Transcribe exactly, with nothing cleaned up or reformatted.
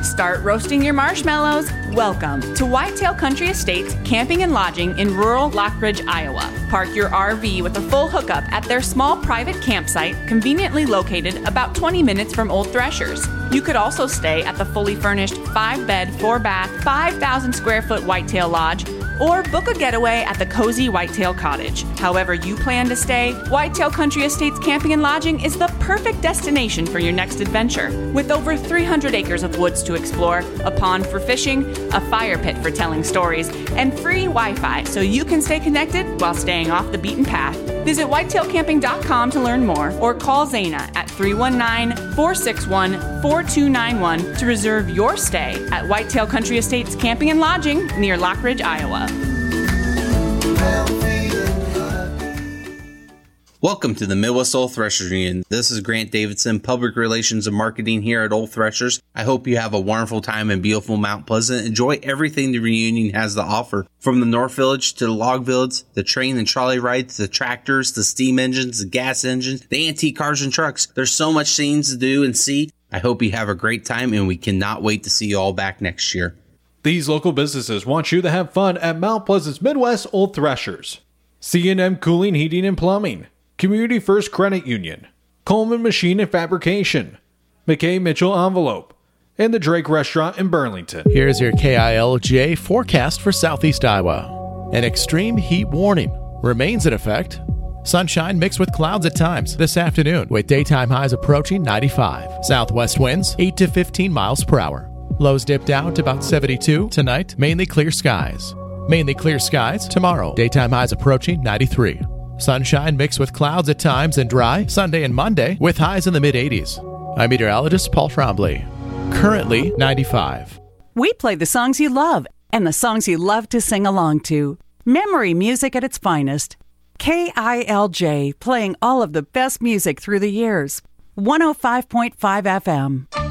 Start roasting your marshmallows. Welcome to Whitetail Country Estates Camping and Lodging in rural Lockridge, Iowa. Park your R V with a full hookup at their small private campsite, conveniently located about twenty minutes from Old Threshers. You could also stay at the fully furnished five-bed, four-bath, five thousand square foot Whitetail Lodge, or book a getaway at the cozy Whitetail Cottage. However you plan to stay, Whitetail Country Estates Camping and Lodging is the perfect destination for your next adventure. With over three hundred acres of woods to explore, a pond for fishing, a fire pit for telling stories, and free Wi-Fi so you can stay connected while staying off the beaten path. Visit whitetail camping dot com to learn more, or call Zaina at three one nine, four six one, four two nine one to reserve your stay at Whitetail Country Estates Camping and Lodging near Lockridge, Iowa. Welcome to the Midwest Old Threshers Reunion. This is Grant Davidson, Public Relations and Marketing here at Old Threshers. I hope you have a wonderful time in beautiful Mount Pleasant. Enjoy everything the reunion has to offer. From the North Village to the Log Village, the train and trolley rides, the tractors, the steam engines, the gas engines, the antique cars and trucks. There's so much things to do and see. I hope you have a great time, and we cannot wait to see you all back next year. These local businesses want you to have fun at Mount Pleasant's Midwest Old Threshers. C and M Cooling, Heating, and Plumbing. Community First Credit Union, Coleman Machine and Fabrication, McKay Mitchell Envelope, and the Drake Restaurant in Burlington. Here's your K I L J forecast for Southeast Iowa. An extreme heat warning remains in effect. Sunshine mixed with clouds at times this afternoon, with daytime highs approaching ninety-five. Southwest winds eight to fifteen miles per hour. Lows dip down to about seventy-two. Tonight, mainly clear skies. Mainly clear skies tomorrow. Daytime highs approaching ninety-three. Sunshine mixed with clouds at times and dry Sunday and Monday with highs in the mid-eighties. I'm meteorologist Paul Trombley. Currently ninety-five. We play the songs you love and the songs you love to sing along to. Memory music at its finest. K I L J, playing all of the best music through the years. one oh five point five F M.